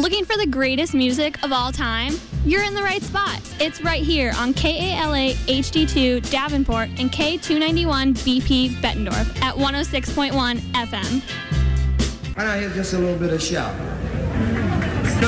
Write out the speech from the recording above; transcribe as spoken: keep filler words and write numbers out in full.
Looking for the greatest music of all time? You're in the right spot. It's right here on K A L A H D two Davenport and K two ninety-one B P Bettendorf at one oh six point one F M. Right now, here's just a little bit of shout.